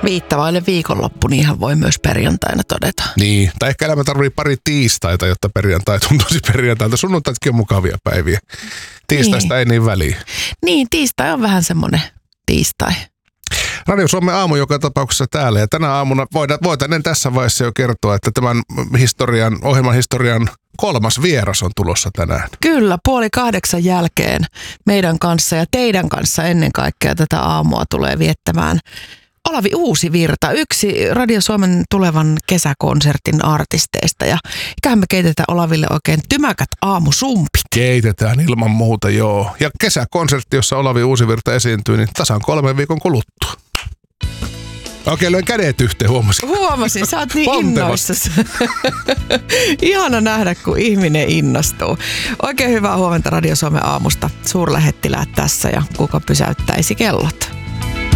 Viittavaille viikonloppu, niinhän voi myös perjantaina todeta. Niin, tai ehkä elämä tarvii pari tiistaita, jotta perjantai tuntuisi perjantailta. Sunnuntaitkin on mukavia päiviä. Tiistaista ei niin väliä. Niin, tiistai on vähän semmoinen tiistai. Radio Suomen aamu joka tapauksessa täällä. Ja tänä aamuna voitaneen tässä vaiheessa jo kertoa, että tämän ohjelman historian 3. vieras on tulossa tänään. Kyllä, 7:30 jälkeen meidän kanssa ja teidän kanssa ennen kaikkea tätä aamua tulee viettämään Olavi Uusivirta, yksi Radio Suomen tulevan kesäkonsertin artisteista. Ja ikähän me keitetään Olaville oikein tymäkät aamusumpit. Keitetään ilman muuta, joo. Ja kesäkonsertti, jossa Olavi Uusivirta esiintyy, niin tasan 3 viikon kuluttua. Okei, löin kädet yhteen, huomasin. Huomasin, sä oot niin innoissasi. Ihana nähdä, kun ihminen innostuu. Oikein hyvää huomenta Radio Suomen aamusta. Suurlähettiläät tässä ja kuka pysäyttäisi kellot.